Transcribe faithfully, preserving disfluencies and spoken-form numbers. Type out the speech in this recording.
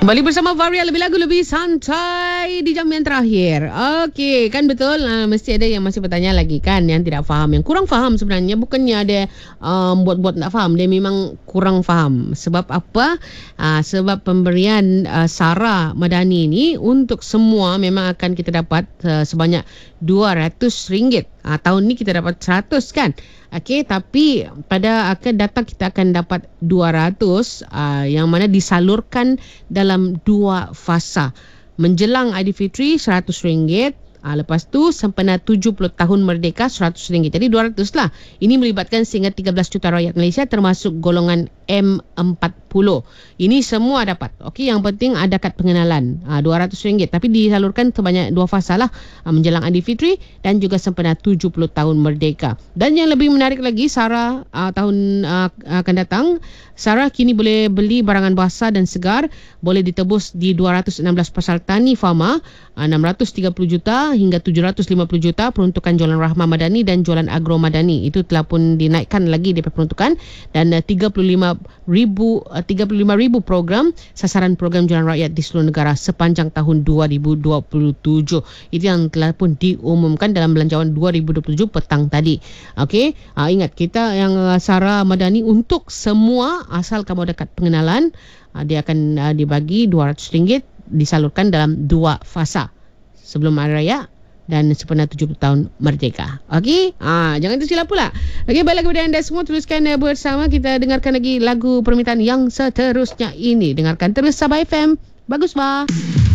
Kembali bersama Varia, lebih lagu lebih santai di jam yang terakhir. Okey, kan betul, uh, mesti ada yang masih bertanya lagi kan, yang tidak faham, yang kurang faham sebenarnya. Bukannya ada um, buat-buat tak faham, dia memang kurang faham. Sebab apa? Uh, sebab pemberian uh, Sara Madani ini untuk semua memang akan kita dapat uh, sebanyak dua ratus ringgit. Uh, tahun ni kita dapat seratus kan? Okey, tapi pada akan datang kita akan dapat dua ratus uh, yang mana disalurkan dalam dua fasa. Menjelang Aidilfitri seratus ringgit, uh, lepas tu sempena tujuh puluh tahun merdeka seratus ringgit. Jadi dua ratus lah. Ini melibatkan sehingga tiga belas juta rakyat Malaysia termasuk golongan M empat puluh. Ini semua dapat. Okey, yang penting ada kad pengenalan. Uh, dua ratus ringgit tapi disalurkan sebanyak dua fasa lah, uh, menjelang Aidilfitri dan juga sempena tujuh puluh tahun merdeka. Dan yang lebih menarik lagi, Sara uh, tahun uh, akan datang, Sara kini boleh beli barangan basah dan segar, boleh ditebus di dua ratus enam belas pasal Tani Fama, uh, enam ratus tiga puluh juta hingga tujuh ratus lima puluh juta peruntukan jualan Rahmah Madani dan jualan Agro Madani. Itu telah pun dinaikkan lagi D P peruntukan, dan uh, tiga puluh lima ribu uh, tiga puluh lima ribu program sasaran program jualan rakyat di seluruh negara sepanjang tahun dua ribu dua puluh tujuh. Itu yang telah pun diumumkan dalam belanjawan dua ribu dua puluh tujuh petang tadi. Okey, uh, ingat kita yang uh, Sara Madani untuk semua asal kamu ada kad pengenalan, uh, dia akan uh, dibagi dua ratus ringgit disalurkan dalam dua fasa sebelum Hari Raya dan sempena tujuh puluh tahun merdeka. Okey, ah, jangan tersilap pula. Okey, baiklah kepada anda semua, teruskan uh, bersama kita dengarkan lagi lagu permintaan yang seterusnya ini. Dengarkan terus Sabah F M. Bagus bah.